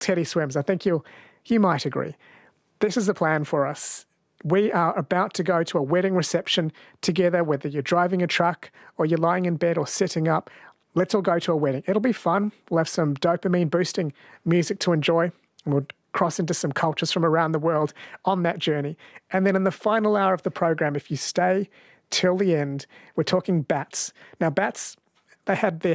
Teddy Swims, I think you might agree. This is the plan for us. We are about to go to a wedding reception together, whether you're driving a truck or you're lying in bed or sitting up. Let's all go to a wedding. It'll be fun. We'll have some dopamine-boosting music to enjoy, and we'll cross into some cultures from around the world on that journey. And then in the final hour of the program, if you stay till the end, we're talking bats. Now, bats, they had their